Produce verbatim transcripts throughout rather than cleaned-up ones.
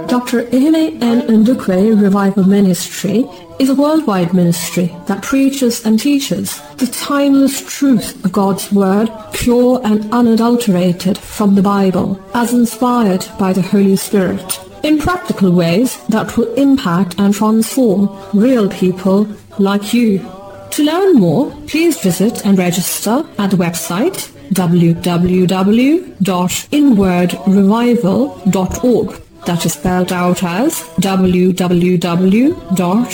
Doctor Ehime N. Ndukwe Revival Ministry is a worldwide ministry that preaches and teaches the timeless truth of God's Word, pure and unadulterated from the Bible, as inspired by the Holy Spirit, in practical ways that will impact and transform real people like you. To learn more, please visit and register at the website w w w dot inward revival dot org. That is spelled out as w w w dot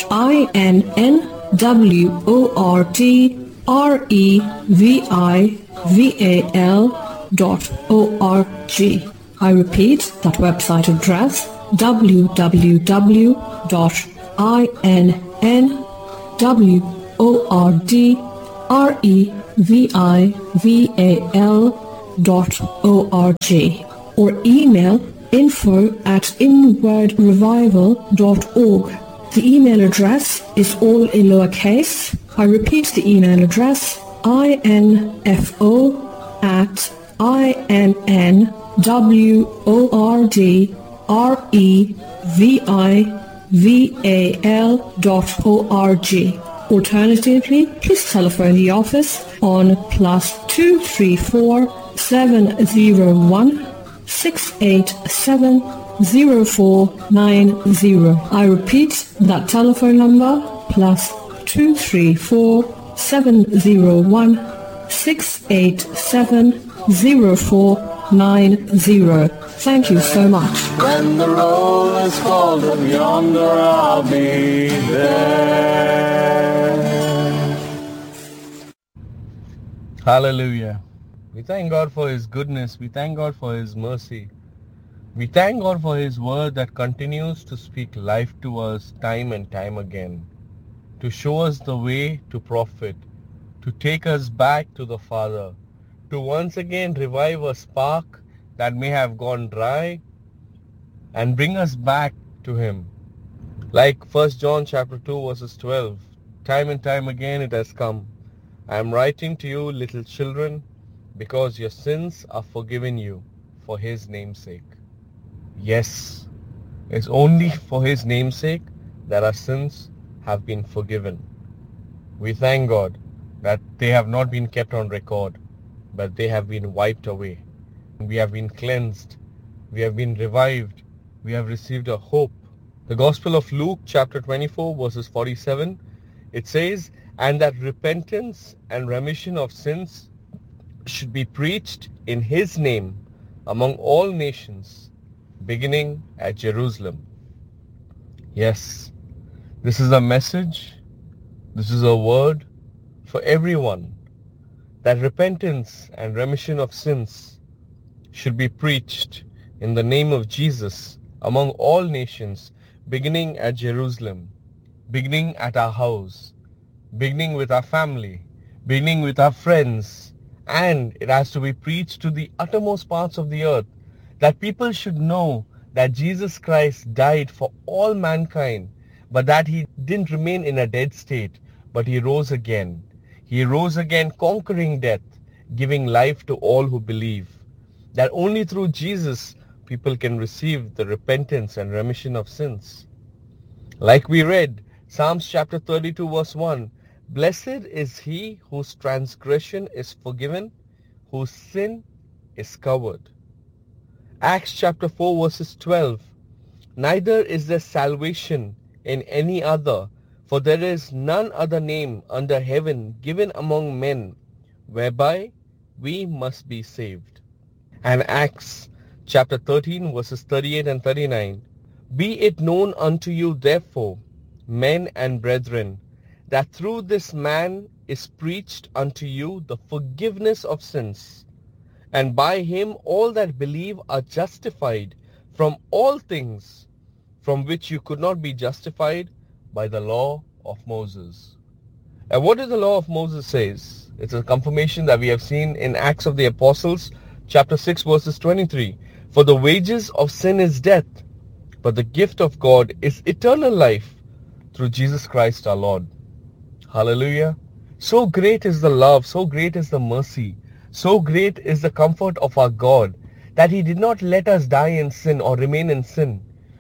inward revival dot org. I repeat that website address, w w w dot inward revival dot org, or email info at inward revival dot org. The email address is all in lowercase. I repeat the email address, info at inward revival dot org. Alternatively, please telephone the office on plus two three four seven zero one six eight seven zero four nine zero. I repeat that telephone number, plus two three four seven zero one six eight seven zero four nine zero. Thank you so much. When the roll is called up yonder, I'll be there. Hallelujah. We thank God for His goodness. We thank God for His mercy. We thank God for His word that continues to speak life to us time and time again, to show us the way to profit, to take us back to the Father, to once again revive a spark that may have gone dry and bring us back to Him. Like First John chapter two verses twelve, time and time again it has come. I am writing to you, little children, because your sins are forgiven you for His name's sake. Yes, it's only for His name's sake that our sins have been forgiven. We thank God that they have not been kept on record, but they have been wiped away. We have been cleansed. We have been revived. We have received a hope. The Gospel of Luke chapter twenty-four verses forty-seven, it says, and that repentance and remission of sins should be preached in His name among all nations, beginning at Jerusalem. Yes, this is a message, this is a word for everyone, that repentance and remission of sins should be preached in the name of Jesus among all nations, beginning at Jerusalem, beginning at our house, beginning with our family, beginning with our friends, and it has to be preached to the uttermost parts of the earth, that people should know that Jesus Christ died for all mankind, but that He didn't remain in a dead state, but He rose again. He rose again, conquering death, giving life to all who believe. That only through Jesus people can receive the repentance and remission of sins. Like we read, Psalms chapter thirty-two verse one, blessed is he whose transgression is forgiven, whose sin is covered. Acts chapter four verses twelve, neither is there salvation in any other, for there is none other name under heaven given among men, whereby we must be saved. And Acts chapter thirteen verses thirty-eight and thirty-nine, be it known unto you therefore, men and brethren, that through this man is preached unto you the forgiveness of sins, and by him all that believe are justified from all things from which you could not be justified by the law of Moses. And what does the law of Moses says? It's a confirmation that we have seen in Acts of the Apostles chapter six verses twenty-three. For the wages of sin is death, but the gift of God is eternal life through Jesus Christ our Lord. Hallelujah. So great is the love, so great is the mercy, so great is the comfort of our God, that He did not let us die in sin or remain in sin,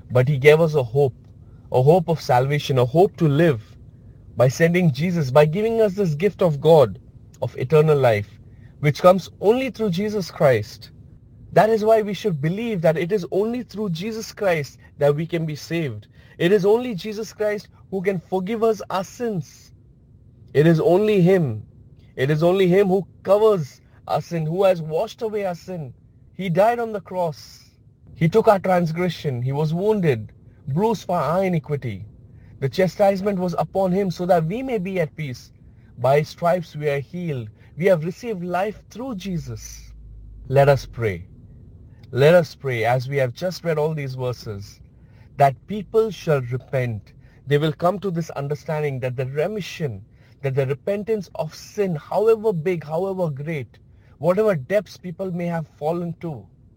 But he gave us a hope, a hope of salvation, a hope to live by sending Jesus, by giving us this gift of God, of eternal life, which comes only through Jesus Christ. That is why we should believe that it is only through Jesus Christ that we can be saved. It is only Jesus Christ who can forgive us our sins. It is only him. It is only him who covers our sin, who has washed away our sin. He died on the cross. He took our transgression. He was wounded, bruised for our iniquity. The chastisement was upon him so that we may be at peace. By his stripes we are healed. We have received life through Jesus. Let us pray. Let us pray as we have just read all these verses, that people shall repent. They will come to this understanding that the remission, that the repentance of sin, however big, however great, whatever depths people may have fallen to,